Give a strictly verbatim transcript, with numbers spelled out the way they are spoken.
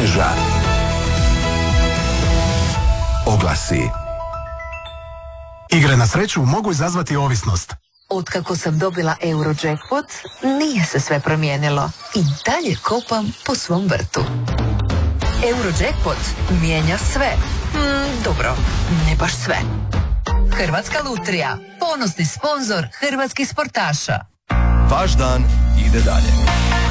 mreža. Oglasi. Igre na sreću mogu izazvati ovisnost. Otkako sam dobila Eurojackpot, nije se sve promijenilo. I dalje kopam po svom vrtu. Eurojackpot mijenja sve. Mm, dobro, ne baš sve. Hrvatska lutrija, ponosni sponzor hrvatskih sportaša. Vaš dan ide dalje.